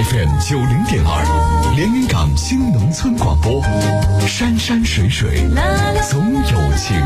FM90.2，连云港新农村广播，山山水水总有情。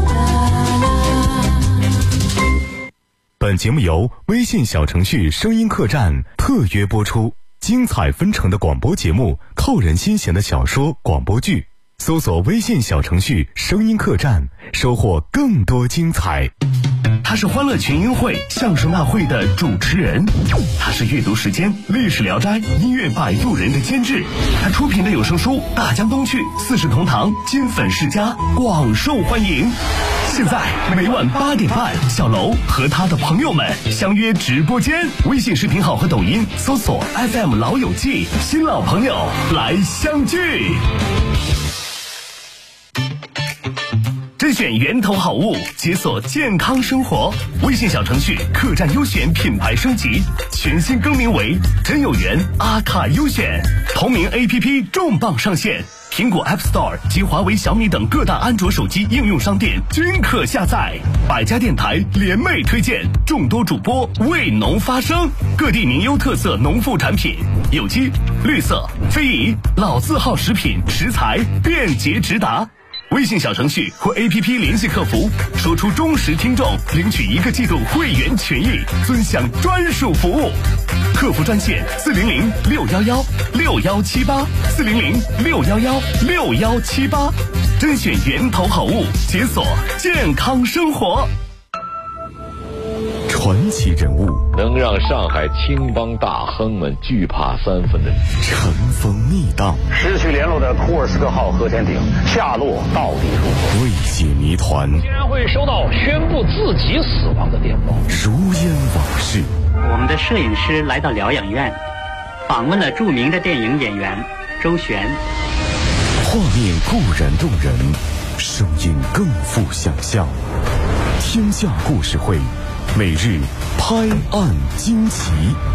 本节目由微信小程序声音客栈特约播出，精彩纷呈的广播节目，扣人心弦的小说广播剧，搜索微信小程序声音客栈，收获更多精彩。 他是欢乐群英会相声大会的主持人，他是阅读时间历史聊斋音乐摆渡人的监制，他出品的有声书《大江东去》《四世同堂》《金粉世家》广受欢迎。现在每晚8点半，小楼和他的朋友们相约直播间，微信视频号和抖音搜索 FM 老友记，新老朋友来相聚。甄选源头好物，解锁健康生活。微信小程序客栈优选品牌升级，全新更名为真有缘阿卡优选。同名 APP 重磅上线，苹果 App Store 及华为、小米等各大安卓手机应用商店均可下载。百家电台联袂推荐，众多主播为农发声，各地名优特色农副产品，有机、绿色、非遗、老字号食品食材便捷直达。微信小程序或 APP 联系客服，说出忠实听众，领取1个季度会员权益，尊享专属服务。客服专线400-611-6178，400-611-6178，甄选源头好物，解锁健康生活。 传奇人物， 能让上海青帮大亨们惧怕3分的人， 尘封密档， 失去联络的库尔斯克号核潜艇下落到底如何？ 未解谜团， 竟然会收到宣布自己死亡的电报， 如烟往事。 我们的摄影师来到疗养院，访问了著名的电影演员周璇。 画面固然动人，声音更富想象。天下故事会，每日拍案惊奇。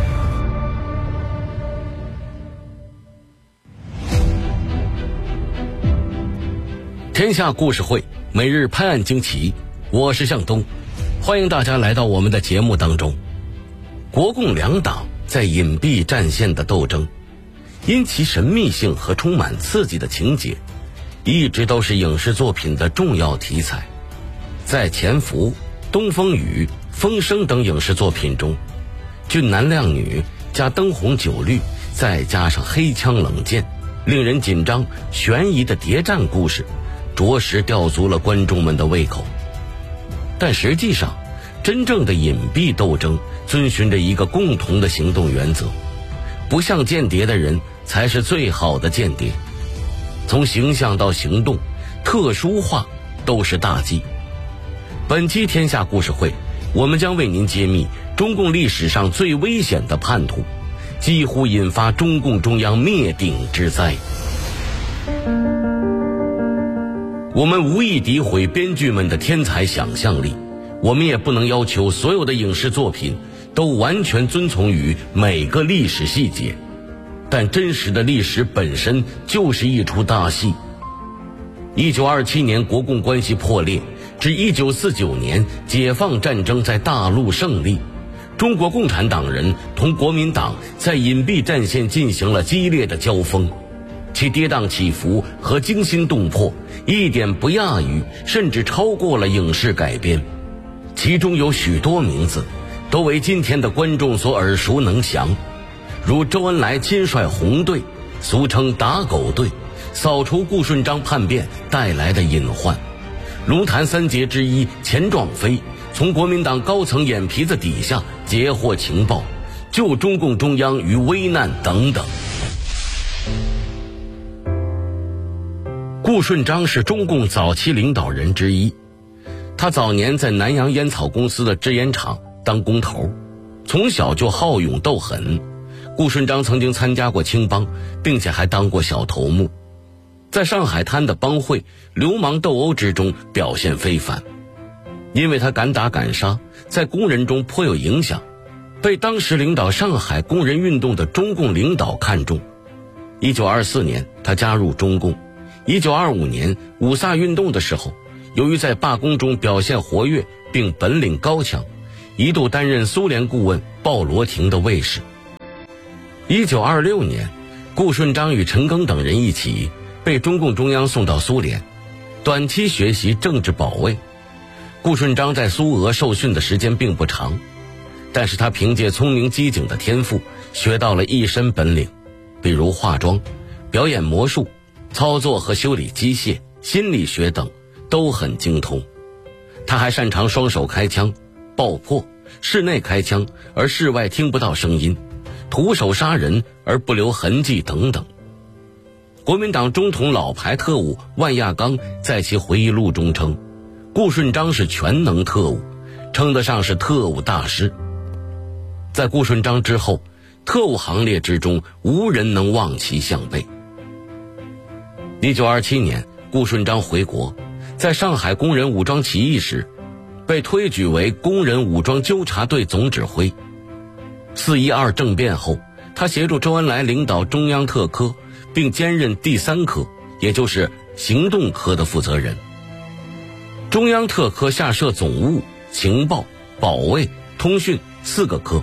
天下故事会，每日拍案惊奇，我是向东，欢迎大家来到我们的节目当中。国共两党在隐蔽战线的斗争，因其神秘性和充满刺激的情节，一直都是影视作品的重要题材。在《潜伏》《东风雨》《风声》等影视作品中，俊男靓女加灯红酒绿，再加上黑枪冷剑，令人紧张悬疑的谍战故事，着实吊足了观众们的胃口。但实际上，真正的隐蔽斗争遵循着一个共同的行动原则，不像间谍的人才是最好的间谍。从形象到行动，特殊化都是大忌。本期天下故事会，我们将为您揭秘中共历史上最危险的叛徒，几乎引发中共中央灭顶之灾。我们无意诋毁编剧们的天才想象力，我们也不能要求所有的影视作品都完全遵从于每个历史细节，但真实的历史本身就是一出大戏。1927年国共关系破裂，至1949年解放战争在大陆胜利，中国共产党人同国民党在隐蔽战线进行了激烈的交锋，其跌宕起伏和惊心动魄一点不亚于，甚至超过了影视改编。其中有许多名字都为今天的观众所耳熟能详，如周恩来亲率红队，俗称打狗队，扫除顾顺章叛变带来的隐患；龙潭三杰之一钱壮飞，从国民党高层眼皮子底下截获情报，救中共中央于危难等等。顾顺章是中共早期领导人之一，他早年在南洋烟草公司的制烟厂当工头，从小就好勇斗狠。顾顺章曾经参加过青帮，并且还当过小头目，在上海滩的帮会流氓斗殴之中表现非凡。因为他敢打敢杀，在工人中颇有影响，被当时领导上海工人运动的中共领导看中。1924年他加入中共。1925年五卅运动的时候，由于在罢工中表现活跃并本领高强，一度担任苏联顾问鲍罗廷的卫士。 1926年，顾顺章与陈赓等人一起被中共中央送到苏联，短期学习政治保卫。顾顺章在苏俄受训的时间并不长，但是他凭借聪明机警的天赋，学到了一身本领，比如化妆、表演魔术、操作和修理机械、心理学等都很精通。他还擅长双手开枪、爆破、室内开枪而室外听不到声音、徒手杀人而不留痕迹等等。国民党中统老牌特务万亚刚在其回忆录中称，顾顺章是全能特务，称得上是特务大师。在顾顺章之后，特务行列之中无人能望其项背。1927年，顾顺章回国，在上海工人武装起义时被推举为工人武装纠察队总指挥。4·12政变后，他协助周恩来领导中央特科，并兼任第3科，也就是行动科的负责人。中央特科下设总务、情报、保卫、通讯4个科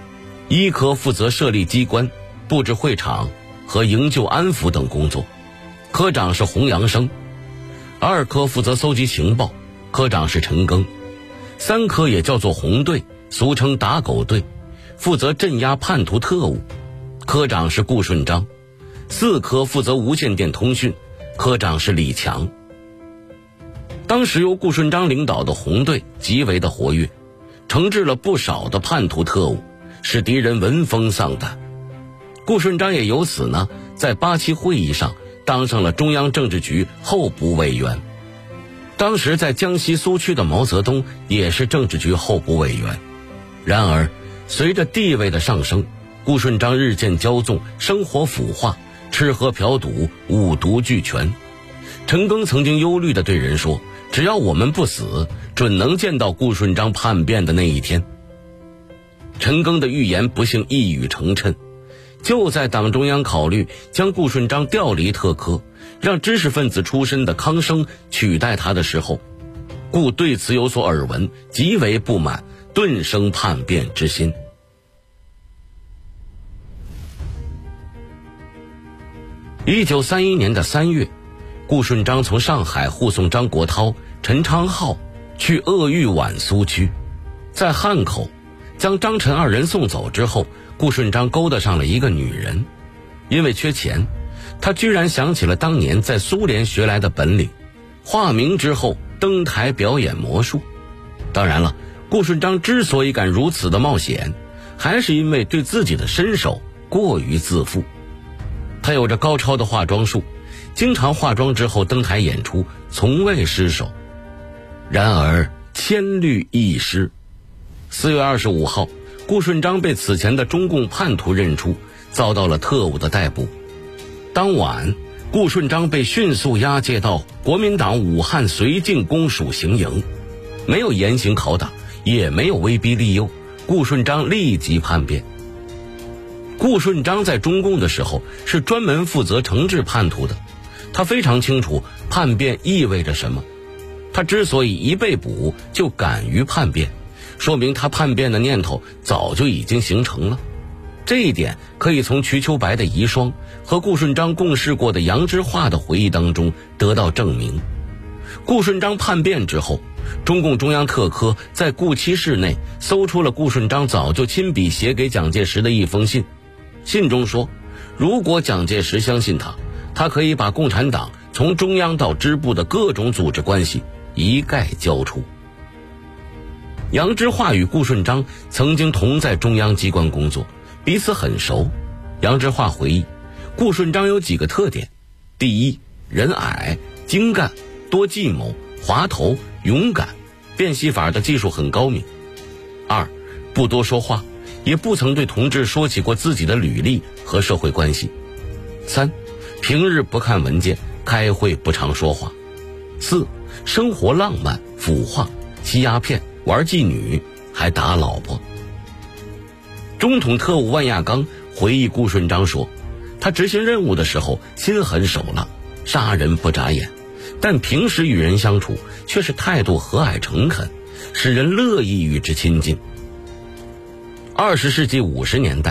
，1科负责设立机关、布置会场和营救安抚等工作，科长是洪阳生。2科负责搜集情报，科长是陈赓。3科也叫做红队，俗称打狗队，负责镇压叛徒特务，科长是顾顺章。4科负责无线电通讯，科长是李强。当时由顾顺章领导的红队极为的活跃，惩治了不少的叛徒特务，使敌人闻风丧胆。顾顺章也由此呢，在87会议上当上了中央政治局候补委员。当时在江西苏区的毛泽东也是政治局候补委员。然而随着地位的上升，顾顺章日渐骄纵，生活腐化，吃喝嫖赌，五毒俱全。陈赓曾经忧虑地对人说，只要我们不死，准能见到顾顺章叛变的那一天。陈赓的预言不幸一语成谶，就在党中央考虑将顾顺章调离特科，让知识分子出身的康生取代他的时候，顾对此有所耳闻，极为不满，顿生叛变之心。1931年的3月，顾顺章从上海护送张国焘、陈昌浩去鄂豫皖苏区，在汉口将张陈2人送走之后，顾顺章勾搭上了一个女人。因为缺钱，他居然想起了当年在苏联学来的本领，化名之后登台表演魔术。当然了，顾顺章之所以敢如此的冒险，还是因为对自己的身手过于自负。他有着高超的化妆术，经常化妆之后登台演出，从未失手。然而千虑一失。4月25号，顾顺章被此前的中共叛徒认出，遭到了特务的逮捕。当晚，顾顺章被迅速押解到国民党武汉绥靖公署行营，没有严刑拷打，也没有威逼利诱，顾顺章立即叛变。顾顺章在中共的时候是专门负责惩治叛徒的，他非常清楚叛变意味着什么。他之所以一被捕就敢于叛变，说明他叛变的念头早就已经形成了。这一点可以从瞿秋白的遗孀和顾顺章共事过的杨之化的回忆当中得到证明。顾顺章叛变之后，中共中央特科在顾七室内搜出了顾顺章早就亲笔写给蒋介石的一封信。信中说，如果蒋介石相信他可以把共产党从中央到支部的各种组织关系一概交出。杨之化与顾顺章曾经同在中央机关工作，彼此很熟。杨之化回忆，顾顺章有几个特点：第一，人矮、精干、多计谋、滑头、勇敢，变戏法的技术很高明。2，不多说话，也不曾对同志说起过自己的履历和社会关系。3，平日不看文件，开会不常说话。4，生活浪漫、腐化，吸鸦片，玩妓女，还打老婆。中统特务万亚刚回忆顾顺章说，他执行任务的时候心狠手辣，杀人不眨眼，但平时与人相处却是态度和蔼诚恳，使人乐意与之亲近。20世纪50年代，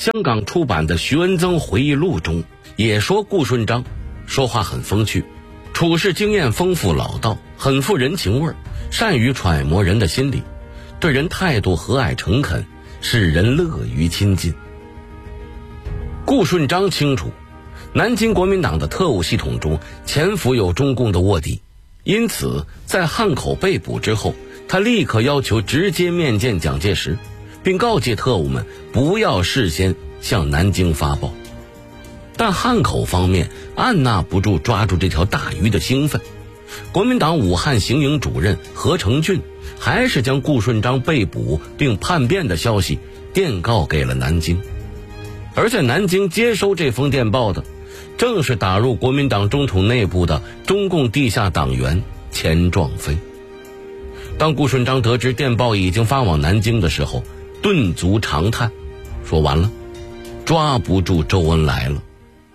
香港出版的徐恩曾回忆录中也说，顾顺章说话很风趣，处事经验丰富老道，很富人情味，善于揣摩人的心理，对人态度和蔼诚恳，使人乐于亲近。顾顺章清楚，南京国民党的特务系统中潜伏有中共的卧底，因此在汉口被捕之后，他立刻要求直接面见蒋介石，并告诫特务们不要事先向南京发报。但汉口方面按捺不住抓住这条大鱼的兴奋，国民党武汉行营主任何成俊还是将顾顺章被捕并叛变的消息电告给了南京。而在南京接收这封电报的，正是打入国民党中统内部的中共地下党员钱壮飞。当顾顺章得知电报已经发往南京的时候，顿足长叹，说完了，抓不住周恩来了。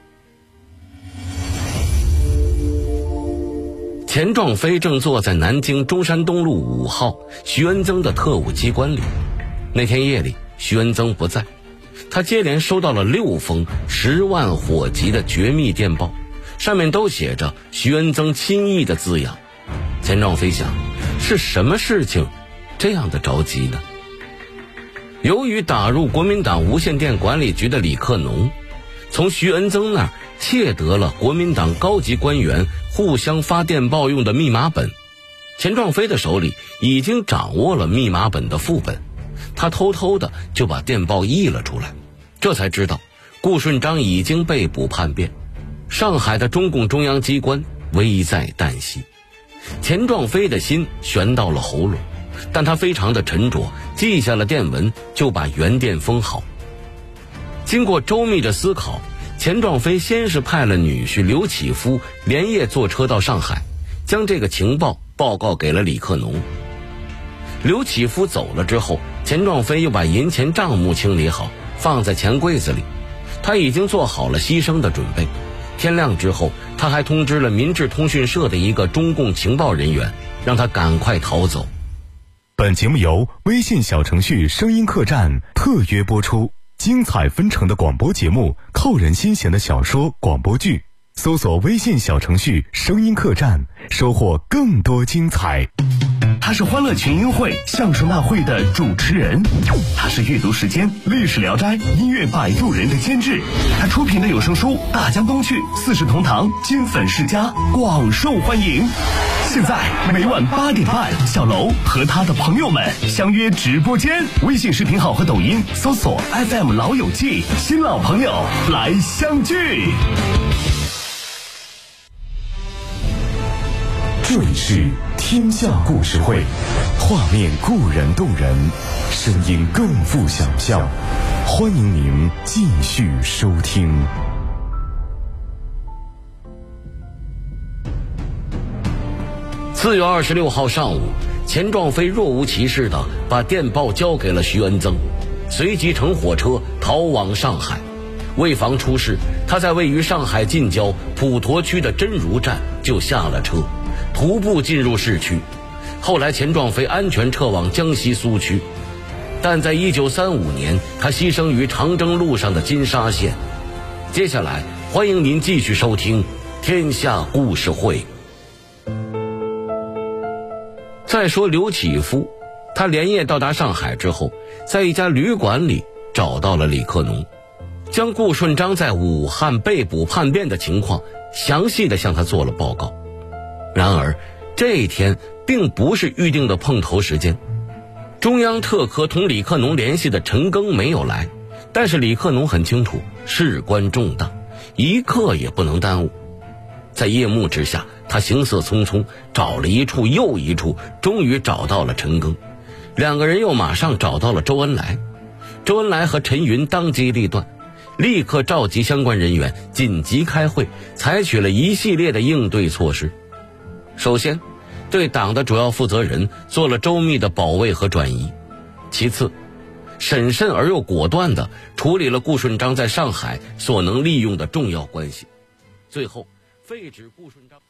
钱壮飞正坐在南京中山东路5号徐恩曾的特务机关里。那天夜里，徐恩曾不在，他接连收到了6封10万火急的绝密电报，上面都写着徐恩曾亲译的字样。钱壮飞想，是什么事情这样的着急呢？由于打入国民党无线电管理局的李克农从徐恩曾那儿窃得了国民党高级官员互相发电报用的密码本，钱壮飞的手里已经掌握了密码本的副本，他偷偷的就把电报译了出来，这才知道顾顺章已经被捕叛变，上海的中共中央机关危在旦夕。钱壮飞的心悬到了喉咙，但他非常的沉着，记下了电文，就把原电封好。经过周密的思考，钱壮飞先是派了女婿刘启夫连夜坐车到上海，将这个情报报告给了李克农。刘启夫走了之后，钱壮飞又把银钱账目清理好，放在钱柜子里。他已经做好了牺牲的准备。天亮之后，他还通知了民智通讯社的一个中共情报人员，让他赶快逃走。 本节目由微信小程序声音客栈特约播出，精彩纷呈的广播节目，扣人心弦的小说广播剧，搜索微信小程序声音客栈，收获更多精彩。 他是欢乐群英会相声大会的主持人，他是阅读时间历史聊斋音乐摆渡人的监制，他出品的有声书《大江东去》《四世同堂》金粉世家广受欢迎。现在每晚8点半，小楼和他的朋友们相约直播间，微信视频号和抖音搜索 FM 老友记，新老朋友来相聚。 这里是天下故事会，画面固然动人，声音更富想象，欢迎您继续收听。 4月26号上午，钱壮飞若无其事地把电报交给了徐恩曾，随即乘火车逃往上海。为防出事，他在位于上海近郊普陀区的真如站就下了车，徒步进入市区。后来钱壮飞安全撤往江西苏区，但在1935年他牺牲于长征路上的金沙县。接下来欢迎您继续收听天下故事会。再说刘启夫，他连夜到达上海之后，在一家旅馆里找到了李克农，将顾顺章在武汉被捕叛变的情况详细地向他做了报告。然而这一天并不是预定的碰头时间，中央特科同李克农联系的陈赓没有来，但是李克农很清楚事关重大，一刻也不能耽误。在夜幕之下，他行色匆匆，找了一处又一处，终于找到了陈赓。两个人又马上找到了周恩来。周恩来和陈云当机立断，立刻召集相关人员紧急开会，采取了一系列的应对措施。首先，对党的主要负责人做了周密的保卫和转移。其次，审慎而又果断地处理了顾顺章在上海所能利用的重要关系。最后，废止顾顺章。